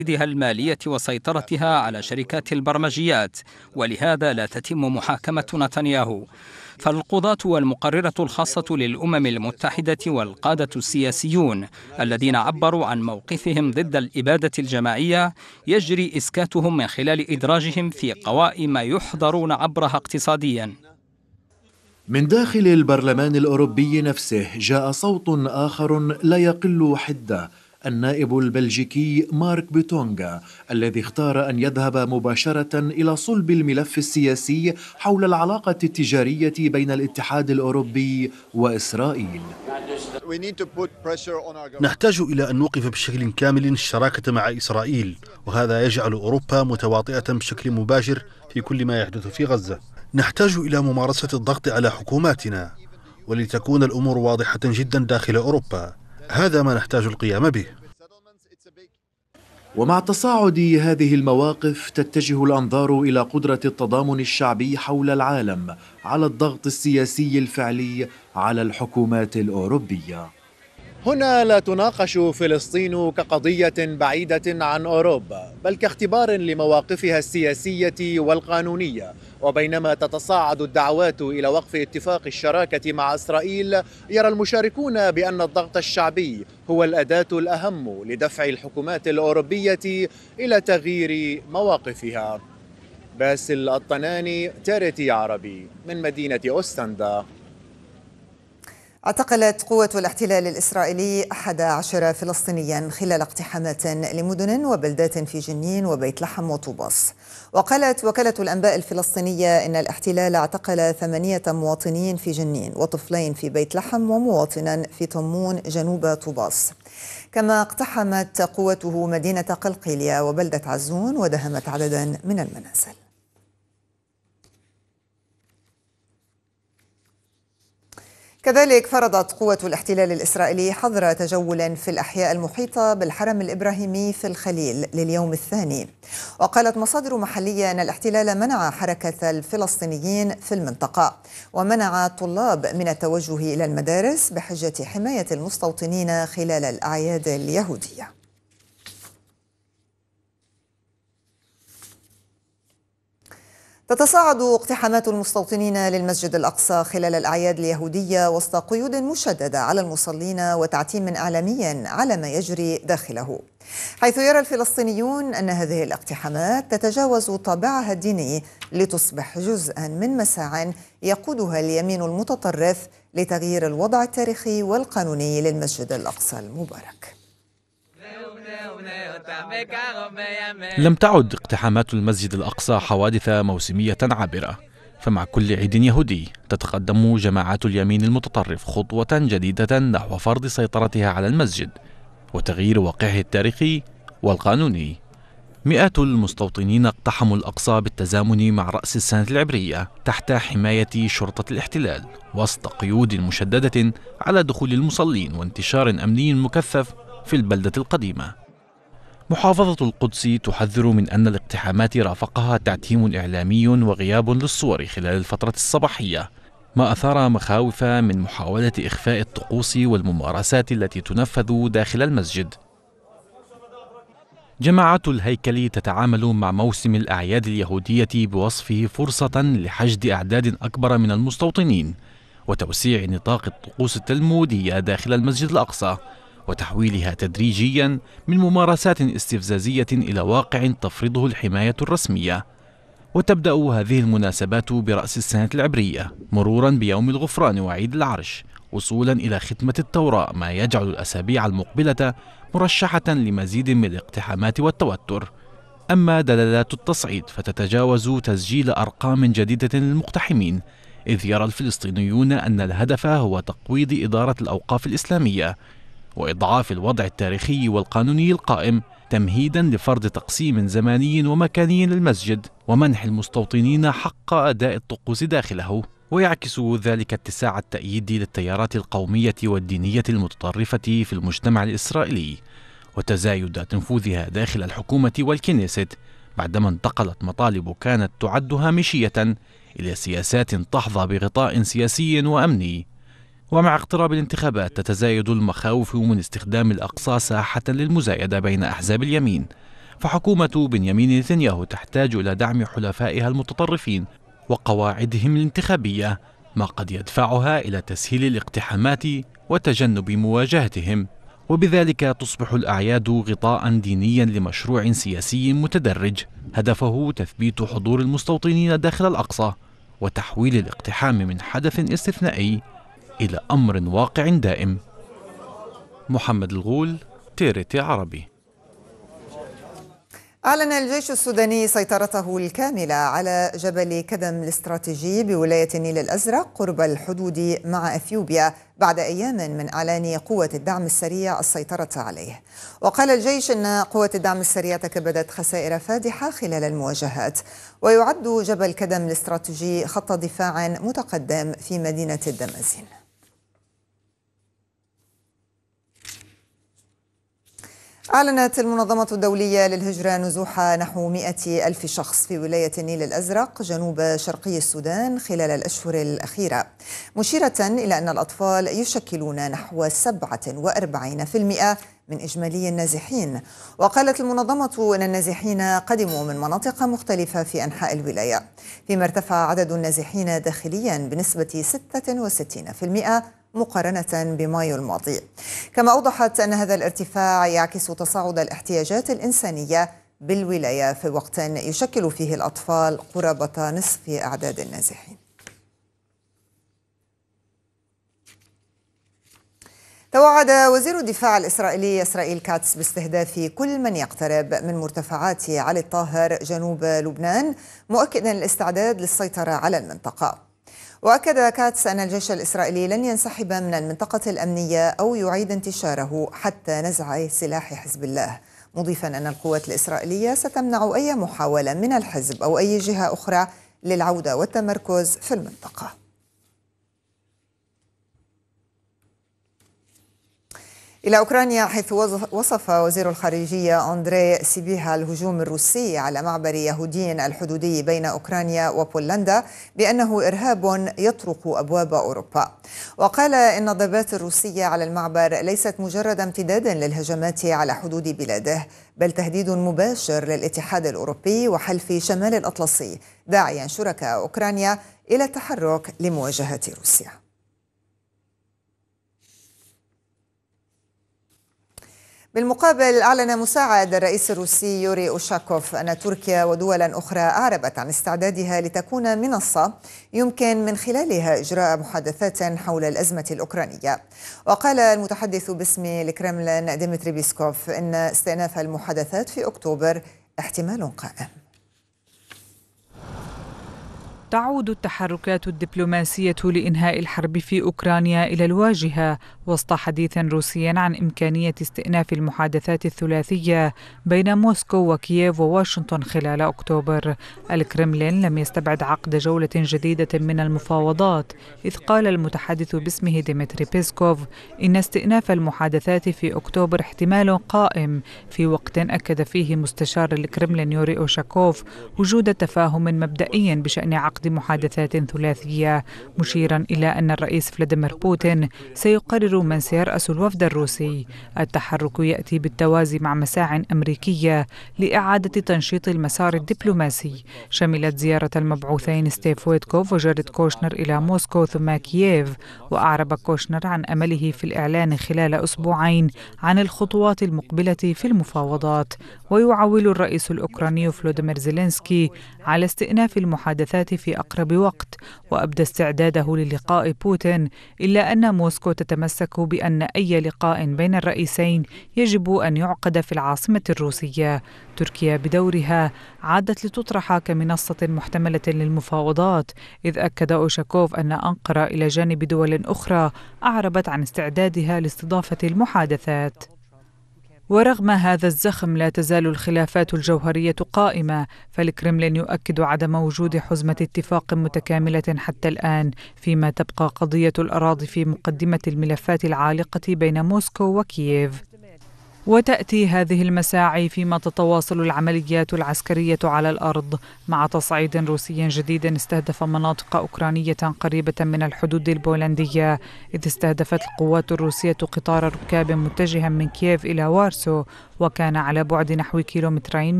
المالية وسيطرتها على شركات البرمجيات، ولهذا لا تتم محاكمة نتنياهو. فالقضاة والمقررة الخاصة للأمم المتحدة والقادة السياسيون الذين عبروا عن موقفهم ضد الإبادة الجماعية يجري إسكاتهم من خلال إدراجهم في قوائم يحضرون عبرها اقتصاديا. من داخل البرلمان الأوروبي نفسه جاء صوت آخر لا يقل حدة، النائب البلجيكي مارك بوتونغا الذي اختار أن يذهب مباشرة إلى صلب الملف السياسي حول العلاقة التجارية بين الاتحاد الأوروبي وإسرائيل. نحتاج إلى أن نوقف بشكل كامل الشراكة مع إسرائيل، وهذا يجعل أوروبا متواطئة بشكل مباشر في كل ما يحدث في غزة. نحتاج إلى ممارسة الضغط على حكوماتنا ولتكون الأمور واضحة جدا داخل أوروبا. هذا ما نحتاج القيام به. ومع تصاعد هذه المواقف تتجه الأنظار إلى قدرة التضامن الشعبي حول العالم على الضغط السياسي الفعلي على الحكومات الأوروبية. هنا لا تناقش فلسطين كقضية بعيدة عن أوروبا، بل كاختبار لمواقفها السياسية والقانونية. وبينما تتصاعد الدعوات إلى وقف اتفاق الشراكة مع إسرائيل، يرى المشاركون بأن الضغط الشعبي هو الأداة الأهم لدفع الحكومات الأوروبية إلى تغيير مواقفها. باسل الطناني، تاريتي عربي، من مدينة أوستندا. اعتقلت قوة الاحتلال الإسرائيلي 11 فلسطينيا خلال اقتحامات لمدن وبلدات في جنين وبيت لحم وطوباس. وقالت وكالة الأنباء الفلسطينية إن الاحتلال اعتقل 8 مواطنين في جنين وطفلين في بيت لحم ومواطنا في طمون جنوب طوباس. كما اقتحمت قوته مدينة قلقيلية وبلدة عزون ودهمت عددا من المنازل. كذلك فرضت قوة الاحتلال الإسرائيلي حظر تجول في الأحياء المحيطة بالحرم الإبراهيمي في الخليل لليوم الثاني. وقالت مصادر محلية أن الاحتلال منع حركة الفلسطينيين في المنطقة ومنع الطلاب من التوجه إلى المدارس بحجة حماية المستوطنين خلال الأعياد اليهودية. تتصاعد اقتحامات المستوطنين للمسجد الأقصى خلال الأعياد اليهودية وسط قيود مشددة على المصلين وتعتيم إعلامي على ما يجري داخله، حيث يرى الفلسطينيون أن هذه الاقتحامات تتجاوز طابعها الديني لتصبح جزءا من مساع يقودها اليمين المتطرف لتغيير الوضع التاريخي والقانوني للمسجد الأقصى المبارك. لم تعد اقتحامات المسجد الأقصى حوادث موسمية عابرة، فمع كل عيد يهودي تتقدم جماعات اليمين المتطرف خطوة جديدة نحو فرض سيطرتها على المسجد وتغيير واقعه التاريخي والقانوني. مئات المستوطنين اقتحموا الأقصى بالتزامن مع رأس السنة العبرية تحت حماية شرطة الاحتلال وسط قيود مشددة على دخول المصلين وانتشار أمني مكثف في البلدة القديمة. محافظة القدس تحذر من أن الاقتحامات رافقها تعتيم إعلامي وغياب للصور خلال الفترة الصباحية، ما أثار مخاوف من محاولة إخفاء الطقوس والممارسات التي تنفذ داخل المسجد. جماعات الهيكل تتعامل مع موسم الأعياد اليهودية بوصفه فرصة لحشد أعداد أكبر من المستوطنين وتوسيع نطاق الطقوس التلمودية داخل المسجد الأقصى وتحويلها تدريجيا من ممارسات استفزازية إلى واقع تفرضه الحماية الرسمية. وتبدأ هذه المناسبات برأس السنة العبرية مرورا بيوم الغفران وعيد العرش وصولا إلى ختمة التوراة، ما يجعل الأسابيع المقبلة مرشحة لمزيد من الاقتحامات والتوتر. أما دلالات التصعيد فتتجاوز تسجيل أرقام جديدة للمقتحمين، إذ يرى الفلسطينيون أن الهدف هو تقويض إدارة الأوقاف الإسلامية وإضعاف الوضع التاريخي والقانوني القائم تمهيدا لفرض تقسيم زماني ومكاني للمسجد ومنح المستوطنين حق أداء الطقوس داخله. ويعكس ذلك اتساع التأييد للتيارات القومية والدينية المتطرفة في المجتمع الإسرائيلي وتزايد نفوذها داخل الحكومة والكنيست، بعدما انتقلت مطالب كانت تعد هامشية إلى سياسات تحظى بغطاء سياسي وأمني. ومع اقتراب الانتخابات تتزايد المخاوف من استخدام الأقصى ساحة للمزايدة بين أحزاب اليمين، فحكومة بنيامين نتنياهو تحتاج إلى دعم حلفائها المتطرفين وقواعدهم الانتخابية، ما قد يدفعها إلى تسهيل الاقتحامات وتجنب مواجهتهم، وبذلك تصبح الأعياد غطاء دينيا لمشروع سياسي متدرج هدفه تثبيت حضور المستوطنين داخل الأقصى وتحويل الاقتحام من حدث استثنائي إلى أمر واقع دائم. محمد الغول، تيرتي عربي. أعلن الجيش السوداني سيطرته الكاملة على جبل كدم الاستراتيجي بولاية النيل الأزرق قرب الحدود مع أثيوبيا بعد أيام من إعلان قوة الدعم السريع السيطرة عليه. وقال الجيش أن قوة الدعم السريع تكبدت خسائر فادحة خلال المواجهات، ويعد جبل كدم الاستراتيجي خط دفاع متقدم في مدينة الدمازين. أعلنت المنظمة الدولية للهجرة نزوح نحو 100,000 شخص في ولاية النيل الأزرق جنوب شرقي السودان خلال الأشهر الأخيرة، مشيرة إلى أن الأطفال يشكلون نحو 47% من إجمالي النازحين. وقالت المنظمة أن النازحين قدموا من مناطق مختلفة في أنحاء الولاية، فيما ارتفع عدد النازحين داخليا بنسبة 66% مقارنة بمايو الماضي. كما أوضحت أن هذا الارتفاع يعكس تصاعد الاحتياجات الإنسانية بالولاية في وقت يشكل فيه الأطفال قرابة نصف أعداد النازحين. توعد وزير الدفاع الإسرائيلي إسرائيل كاتس باستهداف كل من يقترب من مرتفعات علي الطاهر جنوب لبنان، مؤكدا الاستعداد للسيطرة على المنطقة. وأكد كاتس أن الجيش الإسرائيلي لن ينسحب من المنطقة الأمنية أو يعيد انتشاره حتى نزع سلاح حزب الله، مضيفا أن القوات الإسرائيلية ستمنع أي محاولة من الحزب أو أي جهة أخرى للعودة والتمركز في المنطقة. إلى أوكرانيا، حيث وصف وزير الخارجية أندري سيبيها الهجوم الروسي على معبر يهودين الحدودي بين أوكرانيا وبولندا بأنه إرهاب يطرق أبواب أوروبا. وقال إن الضربات الروسية على المعبر ليست مجرد امتداد للهجمات على حدود بلاده، بل تهديد مباشر للاتحاد الأوروبي وحلف شمال الأطلسي، داعيا شركاء أوكرانيا إلى التحرك لمواجهة روسيا. بالمقابل، أعلن مساعد الرئيس الروسي يوري أوشاكوف أن تركيا ودولا أخرى أعربت عن استعدادها لتكون منصة يمكن من خلالها إجراء محادثات حول الأزمة الأوكرانية. وقال المتحدث باسم الكرملين ديمتري بيسكوف إن استئناف المحادثات في أكتوبر احتمال قائم. تعود التحركات الدبلوماسية لإنهاء الحرب في أوكرانيا إلى الواجهة وسط حديث روسي عن إمكانية استئناف المحادثات الثلاثية بين موسكو وكييف وواشنطن خلال أكتوبر. الكرملين لم يستبعد عقد جولة جديدة من المفاوضات، إذ قال المتحدث باسمه ديمتري بيسكوف إن استئناف المحادثات في أكتوبر احتمال قائم، في وقت أكد فيه مستشار الكرملين يوري أوشاكوف وجود تفاهم مبدئي بشأن عقد محادثات ثلاثية، مشيرا إلى أن الرئيس فلاديمير بوتين سيقرر من سيرأس الوفد الروسي. التحرك يأتي بالتوازي مع مساع أمريكية لإعادة تنشيط المسار الدبلوماسي، شملت زيارة المبعوثين ستيف ويتكوف وجاريد كوشنر إلى موسكو ثم كييف. وأعرب كوشنر عن أمله في الإعلان خلال أسبوعين عن الخطوات المقبلة في المفاوضات. ويعول الرئيس الأوكراني فلوديمير زيلينسكي على استئناف المحادثات في أقرب وقت، وأبدى استعداده للقاء بوتين، إلا أن موسكو تتمسك بأن أي لقاء بين الرئيسين يجب أن يعقد في العاصمة الروسية. تركيا بدورها عادت لتطرح كمنصة محتملة للمفاوضات، إذ أكد أوشاكوف أن أنقرة إلى جانب دول أخرى أعربت عن استعدادها لاستضافة المحادثات. ورغم هذا الزخم لا تزال الخلافات الجوهرية قائمة، فالكرملين يؤكد عدم وجود حزمة اتفاق متكاملة حتى الآن، فيما تبقى قضية الأراضي في مقدمة الملفات العالقة بين موسكو وكييف. وتأتي هذه المساعي فيما تتواصل العمليات العسكرية على الأرض مع تصعيد روسي جديد استهدف مناطق أوكرانية قريبة من الحدود البولندية، إذ استهدفت القوات الروسية قطار ركاب متجها من كييف إلى وارسو، وكان على بعد نحو 2 كيلومترين